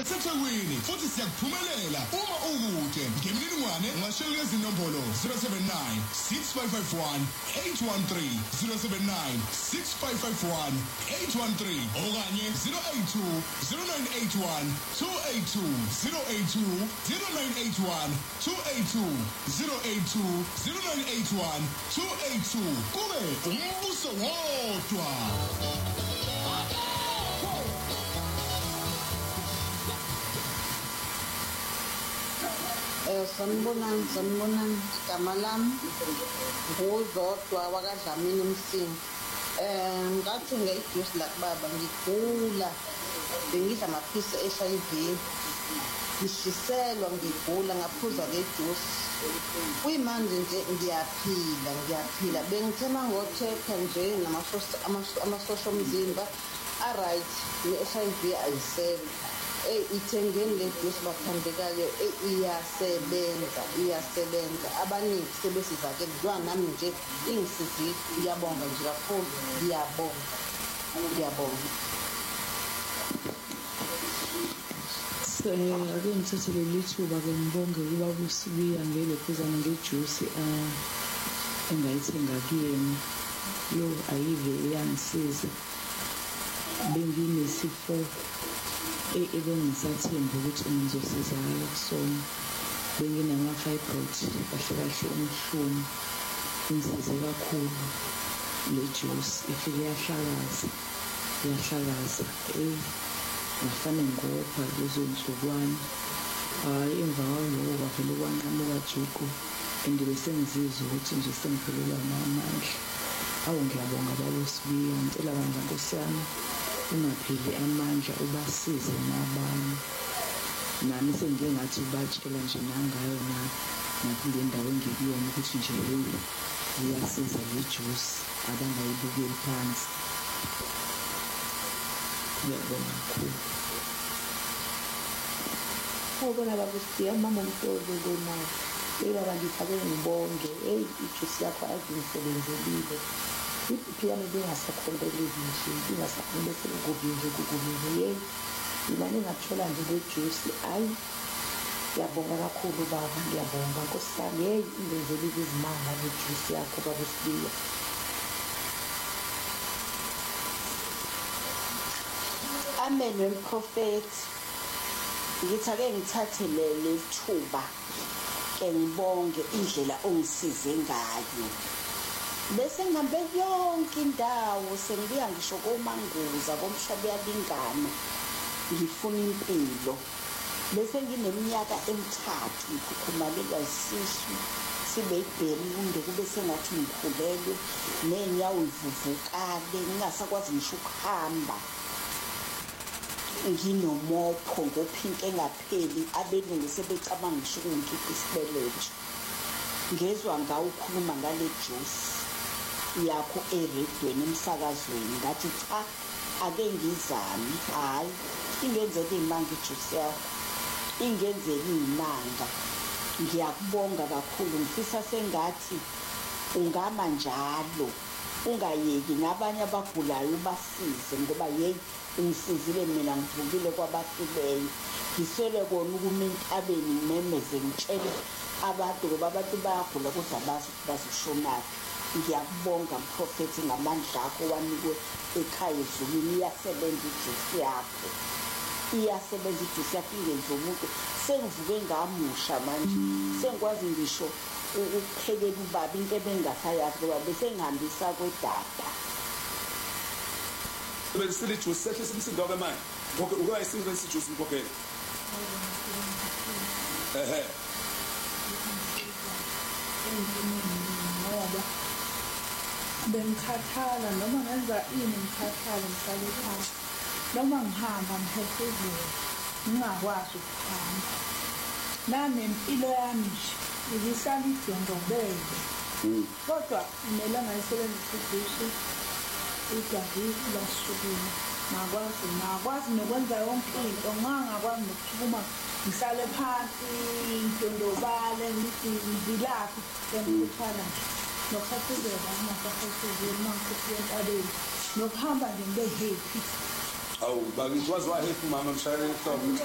naseThekwini futhi siyakuphumelela uma ukude. Ngemininingwane ungashela lezi nombolo 079 6551 813 079 6551 813 okanye 082 0981 282 082 0981 282 082 0981 282 kube umbuso wodwa. Sanibonani igama lami nguzodwa wakadlamini Msingi. Ngathi ngejuice la kubaba ngigula, bengidla amaphisi e-HIV, ngishiselwa ngigula ngaphuza le juice. Kuyimanje nje ngiyaphila. Bengithema ngothepha nje amasosha omzimba right, ne-HIV ayisebenzi. Ithengeni le juice bathandekayo, iyasebenza. Abaningi sebesizakele njengoba nami nje ingisizile. Ngiyabonga nje kakhulu, ngiyabonga. Ake ngithathe leli thuba-ke ngibonge ubaba uSibiya ngelokhuzana ngejuice engayithenga kuyena. Yo ayive iyangisiza. Benginesifo ebengisathemba ukuthi ngizosizakala kusona. Benginama-fibroid kahle umhlumu. Ingisize kakhulu le juice, ifike yahlakaza. Ngafane ngopha lezo nsukwana. Emva kwaloko kwavele kwanqamuka juqu and besengizizwa ukuthi nje sengiphelelwa namandla. Ngiyabonga baba uSibiya, ngicela bandla Nkosi yami ungapheli amandla, ubasize nabanye. Nami sengike ngathi ubatshela nje nangayo nakule ndawo engikuyona ukuthi nje iyasiza le juice, abangayibukeli phansi. Ngiyabonga kakhulu. Ubona baba uSibiya, mama umhlolo nayo. Baba ngifake ngibonge, ijuice yakho azingisebenzelile. Iphia bengasakhondeleli nje, ingasakhonde sekugubile. Mina ningathola nje le juice. Ngiyabonga kakhulu baba, ngiyabonga Nkosi yami. Ingenzele izimanga le juice yakho baba uSibiya. Amen wemprofethi. Ngithi ake ngithathe leli thuba ke ngibonge indlela ongisize ngayo. Bese ngihambe yonke indawo, sengibuya ngisho koManguza komhlaba yalingana ngifuna impilo. Bese ngineminyaka emithathu ngikukhumalela isisu sibe ibheri kunde kube sengathi ngikhulelwe, nenyawo ivuvukale, ngingasakwazi ngisho ukuhamba. Nginomopho ngophinke engapheli, abelungu sebecabanga ngisho ukungikhipha isibeletho. Ngezwa ngawo ukhuluma ngale juice yakho eredweni emsakazweni, ngathi cha ake ngizame. Ingenzele imanga ijuice yakho, ingenzele imanga. Ngiyakubonga kakhulu, ngifisa sengathi ungama njalo, ungayeki nabanye abagulayo ubasize, ngoba ungisizile mina, ngivukile kwabafileyo. Ngiswele kona ukuma entabeni ngimemeze ngitshele abantu, ngoba abantu bayagula kodwa bazi ukuthi bazishonaphi. Ngiyakubonga mprofethi ngamandla akho wanikwe ekhaya ezulwini. Iyasebenza ijuice yakho, ingenza umuntu. Sengivuke ngamusha manje, sengikwazi ngisho ukuphekela ubaba into ebengingasayazi, ngoba bese ngihambisa kwedada. Besile juice sehle simsindo ke manje. Ukuyayisiza lesi juice ngikhokhela. Ngoba bengikhathala noma ngenza ngikhathala ngihlale phansi, noma ngihamba ngiphefuzela ngingakwazi ukuhamba. Nami impilo yami nje ibisala idondobele, kodwa kumele ngayisebenzisa ijuice igazi lasukuma. Ngakwazi nokwenza yonke into, ngangakwazi nokusukuma ngihlale phansi ngidondobale ngithi ngilaphi ngikuthana nje. Nokusaphuzela ngingasaphuzeli mangikufika entabeni, nokuhamba nje ngibe happy. Bakithi wazi wa happy mama mshayele inhlobo.